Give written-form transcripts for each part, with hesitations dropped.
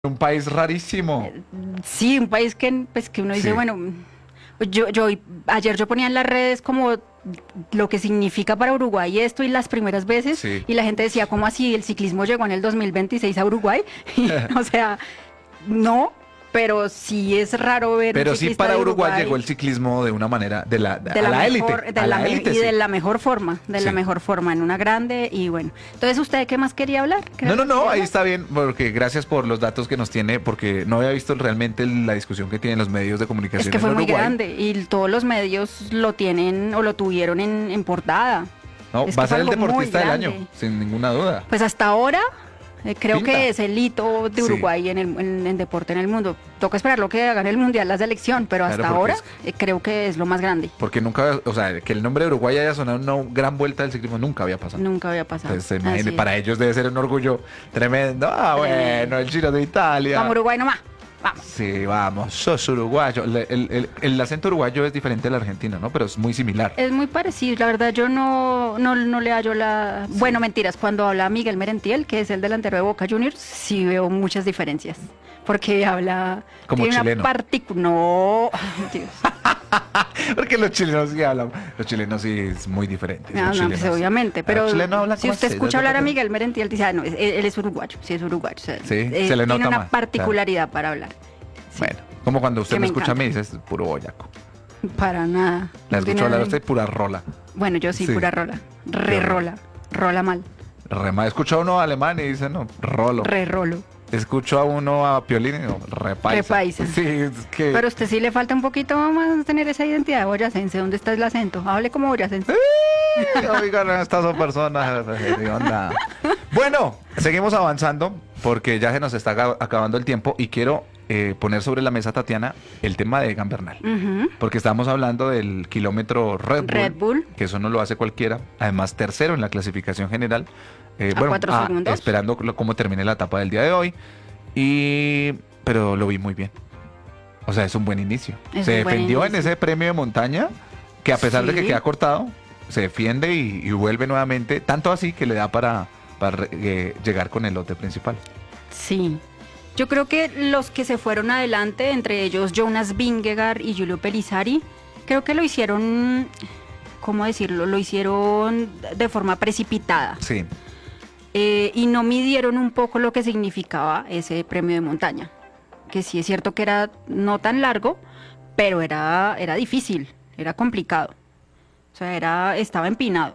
Un país rarísimo. Sí, un país que, pues, que uno dice, Sí. bueno, ayer yo ponía en las redes como lo que significa para Uruguay esto y las primeras veces, Sí. y la gente decía, ¿cómo así? ¿El ciclismo llegó en el 2026 a Uruguay? Y, o sea, no, pero sí es raro ver Pero un sí ciclista para de Uruguay llegó el ciclismo de una manera, de a la la mejor, élite. de A la la me- élite, y sí. de la mejor forma, Sí. en una grande, y bueno. Entonces, ¿usted qué más quería hablar? No, ¿Quería ahí hablar? está bien, porque gracias por los datos que nos tiene, porque no había visto realmente la discusión que tienen los medios de comunicación Es que en fue muy Uruguay. grande y todos los medios lo tienen o lo tuvieron en portada. No, Es va que a ser fue el algo muy deportista del grande. año, sin ninguna duda. Pues hasta ahora creo Pinta. que es el hito de Sí. Uruguay en deporte en el mundo. Toca esperar lo que hagan el Mundial, la selección, pero Claro, hasta porque ahora creo que es lo más grande. Porque nunca, o sea, que el nombre de Uruguay haya sonado en una gran vuelta del ciclismo nunca había pasado. Nunca había pasado. Entonces, Así imagínate, es. para ellos debe ser un orgullo tremendo. Ah, bueno, el Giro de Italia. Vamos Uruguay nomás. Vamos. Sí, vamos, sos uruguayo. El acento uruguayo es diferente al argentino, ¿no? Pero es muy similar. Es muy parecido, la verdad yo no le hallo la... Bueno, mentiras, cuando habla Miguel Merentiel, que es el delantero de Boca Juniors, sí veo muchas diferencias, porque habla... Como tiene chileno. No, Dios. Porque los chilenos sí hablan. Los chilenos sí es muy diferente. No, los no, pues chilenos. obviamente, pero Los chilenos hablan si como usted así, escucha ¿no? hablar a Miguel Merentiel, dice, ah, no, él es uruguayo, sí es uruguayo. O sea, Sí, se le tiene nota una más, particularidad para hablar. Sí, Bueno, como cuando usted Que me me escucha a mí, encanta. dices puro boyaco. para nada. La No escucho tiene hablar a nada- usted pura rola. Bueno, yo sí, Sí. pura rola, Qué rola, rola mal, Rema. Escucho a uno alemán y dice, no, rolo. rolo. Escucho a uno a Piolín y digo, repaisa. Repaisa. Sí, es que... Pero a usted sí le falta un poquito más tener esa identidad boyacense. ¿Dónde está el acento? Hable como boyacense. Oigan, estas son personas de onda. Bueno, seguimos avanzando porque ya se nos está acabando el tiempo y quiero poner sobre la mesa, Tatiana, el tema de Egan Bernal. Ujú. Porque estamos hablando del kilómetro Red Bull. que eso no lo hace cualquiera. Además, tercero en la clasificación general. A 4 segundos. Esperando cómo termine la etapa del día de hoy. Pero lo vi muy bien. O sea, es un buen inicio. Es Se un buen defendió en inicio. ese premio de montaña, que a pesar de que Sí. queda cortado, se defiende y vuelve nuevamente. Tanto así que le da para llegar con el lote principal. Sí. Yo creo que los que se fueron adelante, entre ellos Jonas Vingegaard y Giulio Pellizzari, creo que lo hicieron, ¿cómo decirlo? Lo hicieron de forma precipitada. Sí. Y no midieron un poco lo que significaba ese premio de montaña. Que sí es cierto que era no tan largo, pero era difícil, era complicado. O sea, estaba empinado.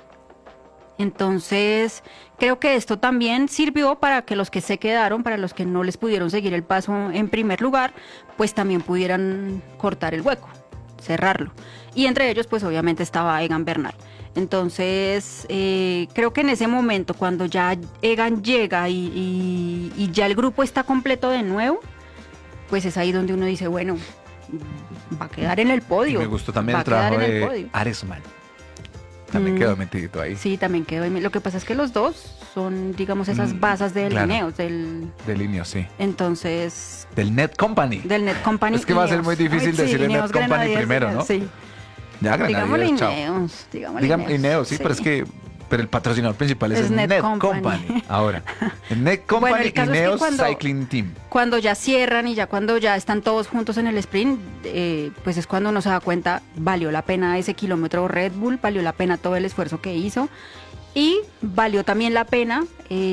Entonces, creo que esto también sirvió para que los que se quedaron, para los que no les pudieron seguir el paso en primer lugar, pues también pudieran cortar el hueco, cerrarlo. Y entre ellos, pues obviamente estaba Egan Bernal. Entonces, creo que en ese momento, cuando ya Egan llega y ya el grupo está completo de nuevo, pues es ahí donde uno dice, bueno, va a quedar en el Y podio. me gustó también va el a quedar trabajo en el de podio. Aresman. También Mm. quedó metidito ahí. Sí, también quedó. Lo que pasa es que los dos son, digamos, esas Mm, basas de claro. Lineos, De Lineo, sí. entonces, Del Net Company. del Net Company. Es que va a ser Ineos. muy difícil Ay, sí, decirle Net Ineos Company Grenadiers, primero, ¿no? Sí, Ya, digámosle Grenadiers, chao. Ineos, digámosle Dígame Ineos, sí, sí. pero es que el patrocinador principal es Es el Net Net Company. Company. Ahora, el Net Company Bueno, el caso es que Ineos cuando- Cycling Team. Cuando ya cierran y ya cuando ya están todos juntos en el sprint, pues es cuando uno se da cuenta, valió la pena ese kilómetro Red Bull, valió la pena todo el esfuerzo que hizo y valió también la pena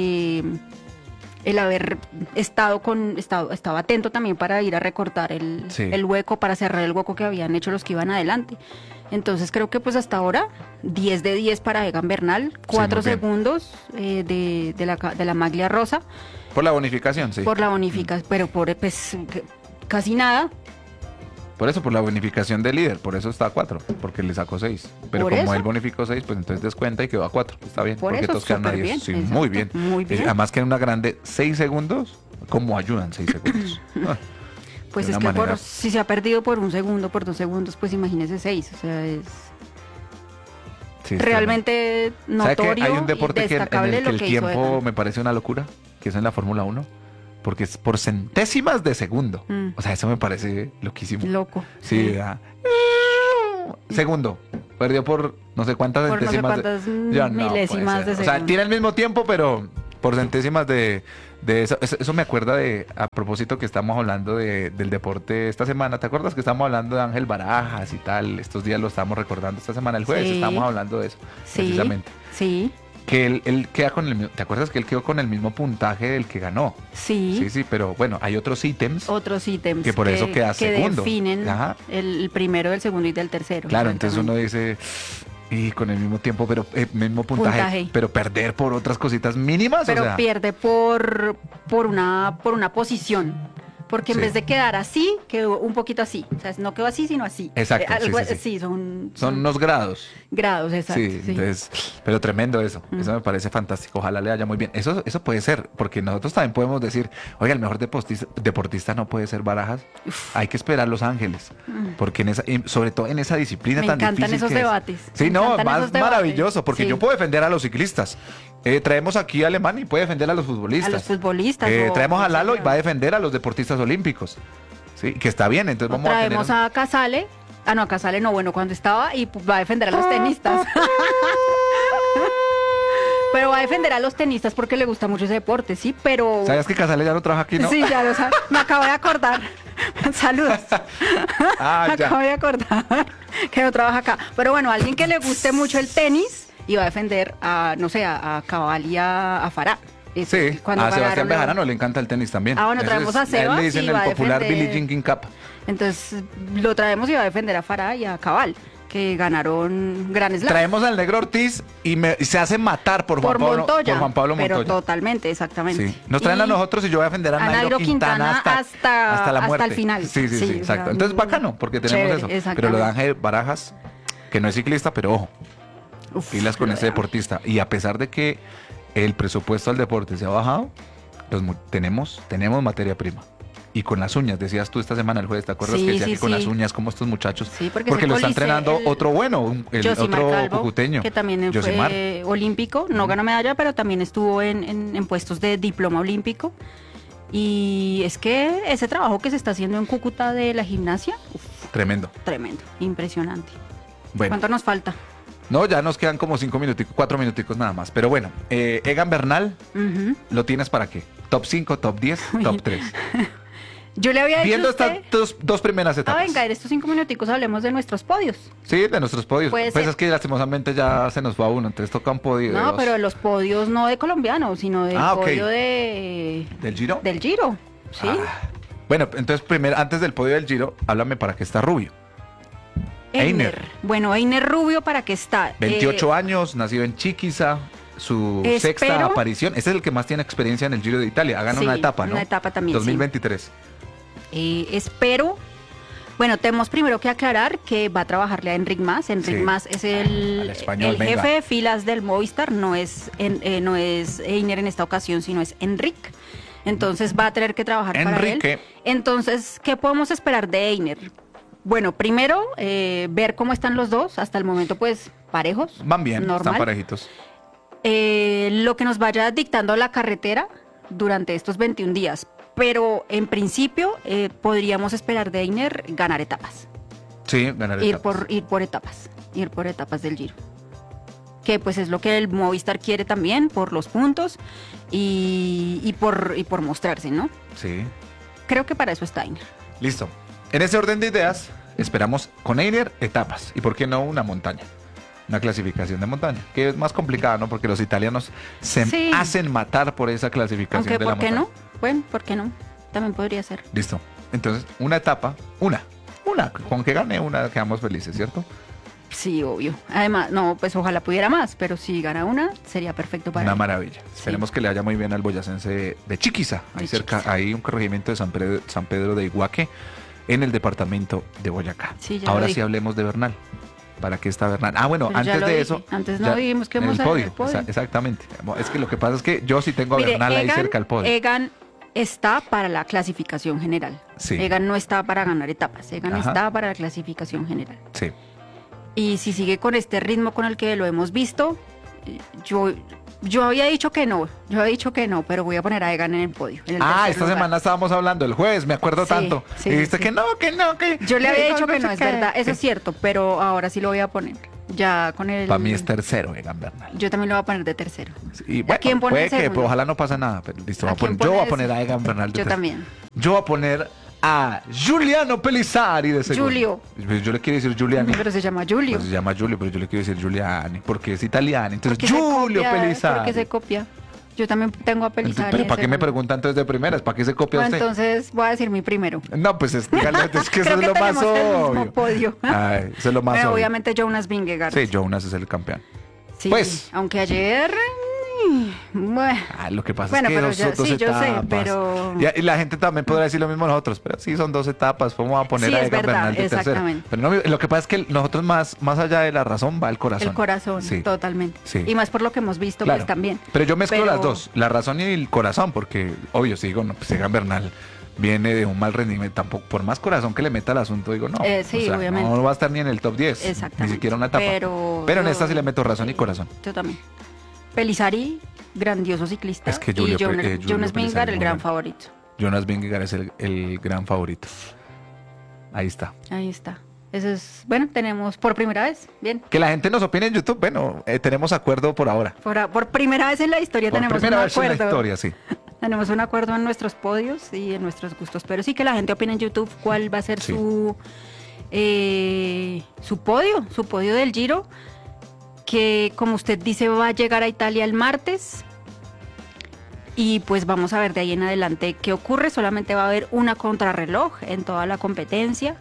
el haber estado atento también para ir a recortar Sí. el hueco, para cerrar el hueco que habían hecho los que iban adelante. Entonces creo que pues hasta ahora 10 de 10 para Egan Bernal, 4 muy bien. segundos de la maglia rosa Por la bonificación, sí. por la bonificación, pero por pues casi nada. Por eso, por la bonificación del líder. Por eso está a 4, porque le sacó 6. Pero Por como eso. él bonificó 6, pues entonces descuenta y quedó a 4. Está bien, Por porque eso, todos quedaron a súper 10. bien, Sí, exacto, muy bien. muy bien. Además que en una grande 6 segundos, ¿cómo ayudan 6 segundos? Ah, Pues de es una que manera- si se ha perdido por 1 segundo, por 2 segundos, pues imagínese 6. O sea, es sí, es realmente tremendo. ¿Sabe que notorio hay un y deporte en destacable el que lo el que hizo tiempo Egan. me parece una locura? Que es en la Fórmula 1. Porque es por centésimas de segundo. Mm. O sea, eso me parece loquísimo. Loco. Sí, da. Segundo. Perdió por no sé cuántas Por no sé centésimas. cuántas Ya no milésimas puede ser. de O sea, segundo. tiene el mismo tiempo, pero por centésimas de eso. Eso me acuerda a propósito que estamos hablando del deporte esta semana. ¿Te acuerdas que estamos hablando de Ángel Barajas y tal? Estos días lo estamos recordando esta semana, el jueves, Sí. estamos hablando de eso, Sí, precisamente. sí, Que él queda con el mismo, ¿te acuerdas que él quedó con el mismo puntaje del que ganó? sí. Sí, pero bueno, hay otros ítems. Otros ítems Que por eso queda que segundo. definen Ajá. el primero, el segundo y del tercero. Claro, entonces uno exactamente. dice, y con el mismo tiempo, pero mismo puntaje, Puntaje. pero perder por otras cositas mínimas, Pero o sea, pierde por una posición. Porque en Sí. vez de quedar así, quedó un poquito así. O sea, no quedó así, sino así. Exacto, sí, Algo- sí, sí. sí, son son unos grados. grados, exacto. Sí, sí. entonces, pero tremendo eso. Eso me parece fantástico. Ojalá le vaya muy bien. Eso puede ser, porque nosotros también podemos decir, oiga, el mejor deportista no puede ser Barajas. Hay que esperar Los Ángeles, porque sobre todo en esa disciplina Me tan encantan difícil esos que es. debates. Sí, Me no, encantan más esos debates. maravilloso, porque Sí. yo puedo defender a los ciclistas. Traemos aquí a Alemán y puede defender a los futbolistas. A los futbolistas, o- traemos a Lalo y sí, va a defender a los deportistas olímpicos. Sí, que está bien, entonces O vamos a tener traemos a Casale. Ah, no, a Casale no, bueno, cuando estaba y va a defender a los tenistas. Pero va a defender a los tenistas porque le gusta mucho ese deporte, sí, pero... ¿Sabías que Casale ya no trabaja aquí, no? Sí, ya lo sabes. Me acabo de acordar. Saludos. Ah, Me ya. acabo de acordar que no trabaja acá. Pero bueno, alguien que le guste mucho el tenis y va a defender a, no sé, a Cabal y a Farah. Sí, Cuando a Sebastián ganaron los- Bejarano le encanta el tenis también. Ah, bueno, Ese traemos a a él Sebas le dicen y el va a popular defender- Billie Jean King Cup. Entonces lo traemos y va a defender a Farah y a Cabal, que ganaron Gran Slam. Traemos al negro Ortiz y se hace matar por Juan por Pablo, Montoya. por Juan Pablo Pero Montoya. totalmente, exactamente. Sí. Nos traen Y a nosotros y yo voy a defender a Nairo Quintana hasta la muerte. hasta el final. Sí, sí, sí, o exacto. sea, Entonces bacano, porque tenemos chévere, eso. Pero lo de exactamente. Ángel Barajas, que no es ciclista, pero ojo, Uf, pilas con lo ese de deportista. Y a pesar de que el presupuesto al deporte se ha bajado, tenemos materia prima. Y con las uñas, decías tú esta semana, el jueves, ¿te acuerdas Sí, que decía sí, que con sí. las uñas, como estos muchachos? Sí, porque lo ese está Coliseo, entrenando otro bueno, el Josimar otro Calvo, cucuteño. que también Josimar. fue olímpico, no ganó medalla, pero también estuvo en puestos de diploma olímpico. Y es que ese trabajo que se está haciendo en Cúcuta de la gimnasia, Tremendo. tremendo, impresionante. Bueno, ¿Cuánto nos falta? no, ya nos quedan como 5 minuticos, 4 minuticos nada más. Pero bueno, Egan Bernal, Ujú. ¿lo tienes para qué? ¿Top 5, top 10, top 3? Yo le había dicho Viendo a usted... estas dos primeras Ah, etapas. venga, en estos 5 minuticos hablemos de nuestros podios. Sí, de nuestros podios. Puede Pues ser. es que lastimosamente ya se nos fue a uno, entonces toca un podio. de No, dos. pero los podios no de colombianos, sino del Ah, ok. podio de... ¿Del Giro? Del Giro, ¿sí? Ah. Bueno, entonces primero, antes del podio del Giro, háblame para qué está Rubio. Einer. Bueno, Einer Rubio, ¿para qué está? 28 años, nacido en Chiquiza, su Espero- sexta aparición. Este es el que más tiene experiencia en el Giro de Italia. Ha ganado Sí, una etapa, ¿no? una etapa también, 2023. Espero. Bueno, tenemos primero que aclarar que va a trabajarle a Enric Mas. Enric Sí. Mas es Al español, el venga. jefe de filas del Movistar, no es Einer en esta ocasión, sino es Enric. Entonces va a tener que trabajar para Enrique. él. Entonces, ¿qué podemos esperar de Einer? Bueno, primero, ver cómo están los dos. Hasta el momento, pues, parejos. Van bien, normal. están parejitos. Lo que nos vaya dictando la carretera durante estos 21 días. Pero en principio podríamos esperar de Einer ganar etapas. Sí, ganar Ir etapas. por etapas del Giro. Que pues es lo que el Movistar quiere también, por los puntos y por mostrarse, ¿no? Sí. Creo que para eso está Einer. Listo. En ese orden de ideas, esperamos con Einer etapas. ¿Y por qué no una montaña? Una clasificación de montaña, que es más complicada, ¿no? Porque los italianos se Sí. hacen matar por esa clasificación Aunque, de la ¿por qué montaña. no? Bueno, ¿por qué no? También podría ser. Listo. Entonces, una etapa, una. Con que gane una, quedamos felices, ¿cierto? Sí, obvio. Además, no, pues ojalá pudiera más, pero si gana una, sería perfecto para Una él. maravilla. Esperemos que le vaya muy bien al boyacense de Chiquiza. Ahí De cerca, Chiquiza. hay un corregimiento de San Pedro de Iguaque, en el departamento de Boyacá. Sí, ya Ahora lo sí dije. hablemos de Bernal. ¿Para qué está Bernal? Ah, bueno, Pero ya antes lo de dije. eso. Antes no ya- dijimos que en vamos el a ver podio. el podio. Exactamente. Es que lo que pasa es que yo sí tengo a Mire, Bernal ahí Egan- cerca al podio. Egan está para la clasificación general. Sí. Egan no está para ganar etapas. Egan Ajá. está para la clasificación general. Sí. Y si sigue con este ritmo con el que lo hemos visto, yo había dicho que no. Yo había dicho que no, pero voy a poner a Egan en el podio. en el Ah, tercer esta lugar. semana estábamos hablando el jueves, me acuerdo Sí, tanto. sí, y dijiste sí. que no, que. Yo le había que dicho que no, sé es qué. verdad. Eso es cierto, pero ahora sí lo voy a poner. Ya con el... Para mí es tercero Egan Bernal. Yo también lo voy a poner de tercero. Y bueno, quién pone puede de que, segundo? pues, ojalá no pasa nada, pero listo. ¿A quién Yo voy a pones? poner a Egan Bernal de Yo tercero. también. Yo voy a poner a Giuliano Pelissari de segundo. Julio. Pues yo le quiero decir Giuliani. Pero se llama Julio. Pues se llama Giulio, pero yo le quiero decir Giuliani porque es italiano. Entonces, Porque se Giulio copia, Pelissari. Porque se copia. Yo también tengo a Pelissari. Pero en ¿para qué me segundo. pregunta entonces de primeras? ¿Para qué se copia Bueno, usted? entonces voy a decir mi primero. No, pues dígale, es que eso Creo es que lo más tenemos el mismo obvio. podio. Ay, eso es lo más Bueno, obvio. obviamente Jonas Vingegaard. Sí, Jonas es el campeón. Sí, Pues. aunque ayer... Bueno, Lo que pasa Bueno, es que pero son ya- dos sí, yo sé, etapas. pero- Y la gente también podrá decir lo mismo nosotros, pero sí son dos etapas. ¿Cómo va a poner Sí, a es Egan verdad, Bernal de tercero? exactamente. Pero no, lo que pasa es que nosotros más allá de la razón va el corazón. el corazón, Sí. totalmente. Sí. Y más por lo que hemos visto, Claro. pues también. Pero yo mezclo Pero- las dos, la razón y el corazón, porque obvio, si digo, no, pues Egan Bernal viene de un mal rendimiento, tampoco, por más corazón que le meta al asunto, digo, no. Sí, obviamente. No va a estar ni en el top 10, Exactamente. ni siquiera una etapa. Pero en yo- esta sí le meto razón y corazón. Yo también. Pelissari, grandioso ciclista. Es que y Julio Jonas Pelissari Vingegaard, el muy gran bueno. favorito. Jonas Vingegaard es el gran favorito. Ahí está. Ahí está. Eso es, bueno, tenemos por primera vez, bien. Que la gente nos opine en YouTube, bueno, tenemos acuerdo por ahora. Por primera vez en la historia Por tenemos primera un vez en acuerdo. la historia, sí. Tenemos un acuerdo en nuestros podios y en nuestros gustos. Pero sí que la gente opine en YouTube cuál va a ser Sí. su podio del Giro, que como usted dice va a llegar a Italia el martes. Y pues vamos a ver de ahí en adelante qué ocurre. Solamente va a haber una contrarreloj en toda la competencia.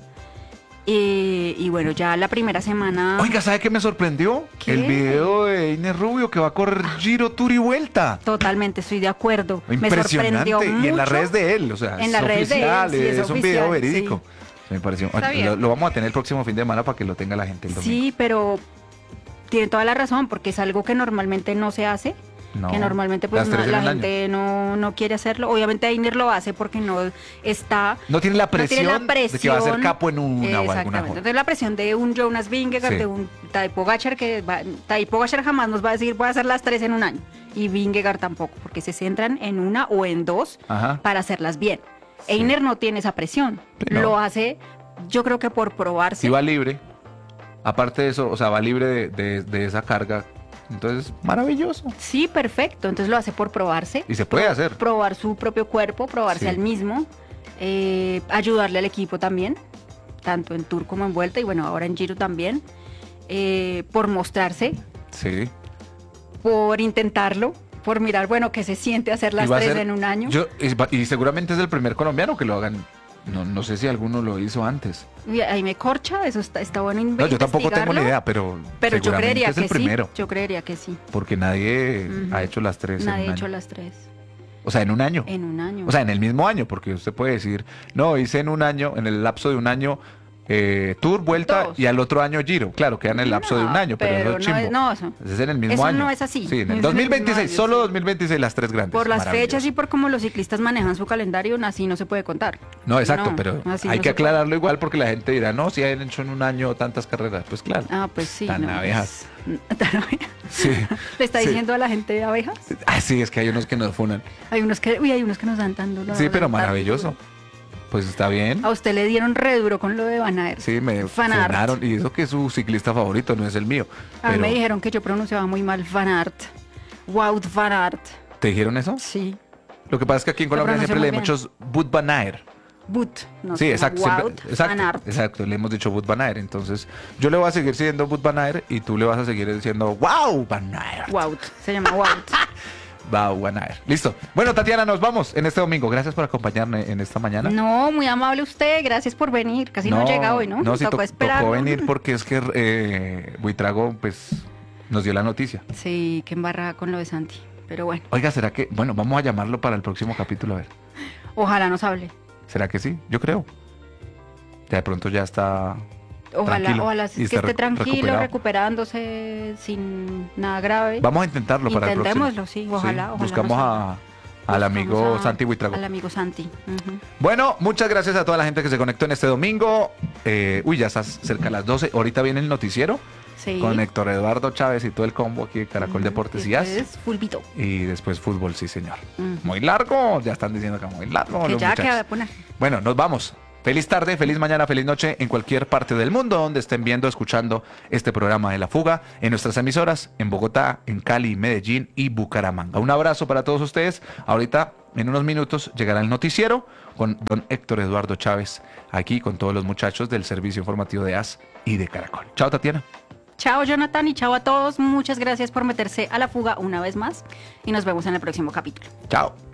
Y bueno, ya la primera semana... Oiga, ¿sabe qué me sorprendió? ¿Qué? El video de Inés Rubio que va a correr Giro, Tour y Vuelta. Totalmente, estoy de acuerdo. Me Impresionante. sorprendió mucho. Y en las redes de él, o sea, En las redes de él, oficial, sí, es un video oficial, verídico. Me pareció. Sabía. Lo vamos a tener el próximo fin de semana para que lo tenga la gente el domingo. Sí, pero tiene toda la razón, porque es algo que normalmente no se hace, No, que normalmente pues las tres en la un año. gente no quiere hacerlo. Obviamente Ainer lo hace porque no está... No tiene la presión, no tiene la presión de que va a ser capo en una o alguna Exactamente. joda. Entonces la presión de un Jonas Vingegaard, Sí. de un Tadej Pogacar, Tadej Pogacar jamás nos va a decir voy a hacer las 3 en un año. Y Vingegaard tampoco, porque se centran en una o en dos Ajá. para hacerlas bien. Sí. Einer no tiene esa presión. Sí, no. Lo hace, yo creo que por probarse. Si va libre, aparte de eso, o sea, va libre de esa carga. Entonces, maravilloso. Sí, perfecto. Entonces lo hace por probarse. Y se puede hacer. Probar su propio cuerpo, probarse Sí. al mismo, ayudarle al equipo también, tanto en Tour como en Vuelta, y bueno, ahora en Giro también, por mostrarse, Sí. por intentarlo, por mirar, bueno, que se siente hacer las Y va a 3 ser- en un año. y seguramente es el primer colombiano que lo hagan. No sé si alguno lo hizo antes. Y ahí me corcha, eso está bueno No, yo tampoco tengo ni investigarlo, idea, pero Pero yo seguramente creería es que el primero. sí. Yo creería que sí. Porque nadie Ujú. ha hecho las tres Nadie en ha un hecho año. las 3 O sea, en un año. en un año. O sea, en el mismo año, porque usted puede decir, no, hice en un año, en el lapso de un año, Tour, Vuelta, Dos. y al otro año Giro. Claro, queda en el lapso de un No, año, pero eso es no chimbo. es- no, eso- Es en el mismo eso año. no es así. Sí, en Es el en el 2026, mismo año, solo sí. 2026 las tres grandes. Por las Maravilloso. fechas y por cómo los ciclistas manejan su calendario, así no se puede contar. No, exacto, No, pero así hay no que se puede. aclararlo igual porque la gente dirá, no, si han hecho en un año tantas carreras. Pues claro. Ah, pues sí. Tan no, abejas. tan abejas. Sí. ¿Le está Sí. diciendo a la gente abejas? Ah, sí, es que hay unos que nos funan. Hay unos que nos dan tan duro. Sí, pero dan tan maravilloso. duro. Pues está bien. A usted le dieron re duro con lo de Van Aert. Sí, me Van Aert. funaron. Y eso que es su ciclista favorito, no es el mío. A mí Pero, me dijeron que yo pronunciaba muy mal Van Aert. Wout Van Aert. ¿te dijeron eso? Sí. Lo que pasa es que aquí en Lo Colombia pronunció siempre le muy muchos Wout van Aert. But. No Sí, sé, exacto, siempre- Wout exacto, Van Aert. exacto, le hemos dicho Wout van Aert. Entonces, yo le voy a seguir diciendo Wout van Aert y tú le vas a seguir diciendo wow van Aert. Wout. Se llama Wout. Wow van Aert. Listo. Bueno, Tatiana, nos vamos en este domingo. Gracias por acompañarme en esta mañana. No, muy amable usted. Gracias por venir. Casi no, llega hoy, ¿no? No, sí, Tocó esperar. tocó venir porque es que Buitrago, pues, nos dio la noticia. Sí, que embarrada con lo de Santi. Pero bueno, Oiga, ¿será que, bueno, vamos a llamarlo para el próximo capítulo, a ver? ojalá nos hable. ¿Será que sí? Yo creo. Ya de pronto ya está Ojalá, tranquilo ojalá y que está esté tranquilo, recuperado. recuperándose sin nada grave. Vamos a intentarlo para el próximo. Intentémoslo, sí, ojalá. Buscamos al amigo Buscamos Santi Buitrago. Al amigo Santi. Ujú. Bueno, muchas gracias a toda la gente que se conectó en este domingo. Ya está cerca de las 12. Ahorita viene el noticiero Sí. con Héctor Eduardo Chávez y todo el combo aquí de Caracol Deportes y As. Es fulbito. Y después fútbol, sí señor. Ujú. Muy largo, ya están diciendo que muy largo. Que los ya muchachos. queda de poner. Bueno, nos vamos. Feliz tarde, feliz mañana, feliz noche en cualquier parte del mundo donde estén viendo, escuchando este programa de La Fuga en nuestras emisoras en Bogotá, en Cali, Medellín y Bucaramanga. Un abrazo para todos ustedes. Ahorita, en unos minutos, llegará el noticiero con don Héctor Eduardo Chávez, aquí con todos los muchachos del servicio informativo de AS y de Caracol. Chao, Tatiana. Chao, Jonathan, y chao a todos. Muchas gracias por meterse a La Fuga una vez más y nos vemos en el próximo capítulo. Chao.